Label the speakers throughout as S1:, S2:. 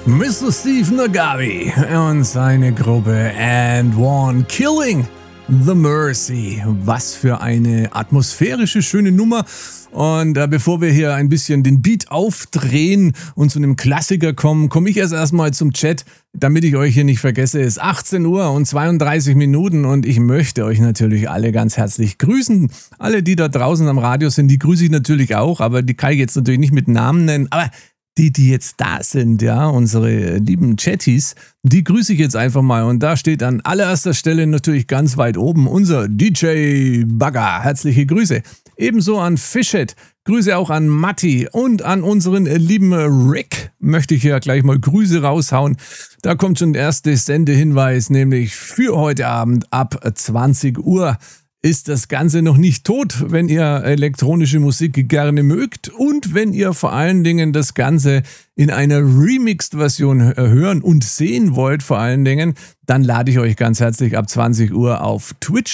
S1: Mr. Steve Nagabi und seine Gruppe And One Killing the Mercy. Was für eine atmosphärische, schöne Nummer. Und bevor wir hier ein bisschen den Beat aufdrehen und zu einem Klassiker kommen, komme ich erstmal zum Chat, damit ich euch hier nicht vergesse. Es ist 18 Uhr und 32 Minuten und ich möchte euch natürlich alle ganz herzlich grüßen. Alle, die da draußen am Radio sind, die grüße ich natürlich auch, aber die kann ich jetzt natürlich nicht mit Namen nennen. Aber die jetzt da sind, ja, unsere lieben Chatties, die grüße ich jetzt einfach mal. Und da steht an allererster Stelle natürlich ganz weit oben unser DJ Bagger. Herzliche Grüße. Ebenso an Fishhead. Grüße auch an Matti und an unseren lieben Rick. Möchte ich ja gleich mal Grüße raushauen. Da kommt schon der erste Sendehinweis, nämlich für heute Abend ab 20 Uhr. Ist das Ganze noch nicht tot, wenn ihr elektronische Musik gerne mögt und wenn ihr vor allen Dingen das Ganze in einer Remixed-Version hören und sehen wollt vor allen Dingen, dann lade ich euch ganz herzlich ab 20 Uhr auf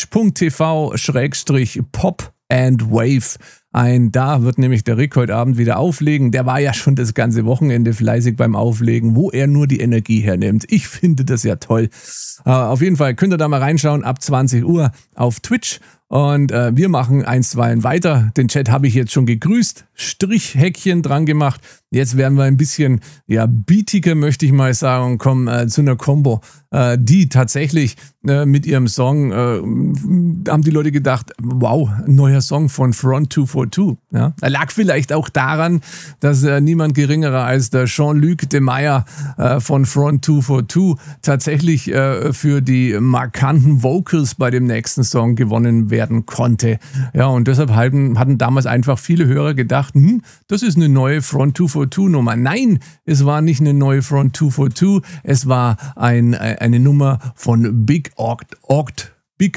S1: twitch.tv/pop&wave ein. Da wird nämlich der Rick heute Abend wieder auflegen. Der war ja schon das ganze Wochenende fleißig beim Auflegen, wo er nur die Energie hernimmt. Ich finde das ja toll. Auf jeden Fall könnt ihr da mal reinschauen ab 20 Uhr auf Twitch. Und wir machen einstweilen weiter. Den Chat habe ich jetzt schon gegrüßt, Strichhäkchen dran gemacht. Jetzt werden wir ein bisschen beatiger, möchte ich mal sagen, und kommen zu einer Combo, die tatsächlich mit ihrem Song, haben die Leute gedacht, wow, ein neuer Song von Front 242. Ja? Er lag vielleicht auch daran, dass niemand geringerer als der Jean-Luc de Meyer von Front 242 tatsächlich für die markanten Vocals bei dem nächsten Song gewonnen werden konnte. Ja, und deshalb hatten damals einfach viele Hörer gedacht, das ist eine neue Front 242 Nummer. Nein, es war nicht eine neue Front 242, es war eine Nummer von Big Odd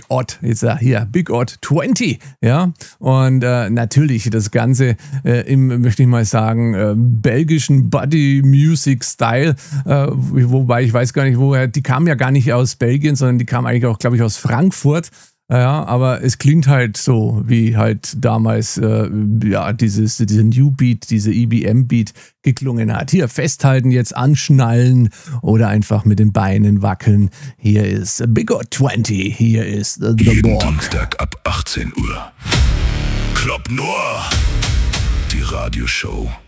S1: 20, ja, und natürlich das Ganze im, möchte ich mal sagen, belgischen Buddy Music Style, wobei ich weiß gar nicht, woher, die kam ja gar nicht aus Belgien, sondern die kam eigentlich auch, glaube ich, aus Frankfurt. Ja, aber es klingt halt so, wie halt damals dieser New Beat, diese EBM Beat geklungen hat. Hier festhalten, jetzt anschnallen oder einfach mit den Beinen wackeln. Hier ist Big Odd 20, hier ist The
S2: Jeden
S1: Borg.
S2: Dienstag ab 18 Uhr. Club Noir, die Radioshow.